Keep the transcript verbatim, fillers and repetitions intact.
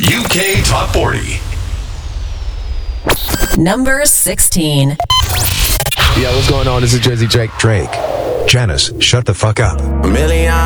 U K Top forty. Number sixteen. Yeah, what's going on? This is Jersey Drake. Drake. Janice, shut the fuck up. A million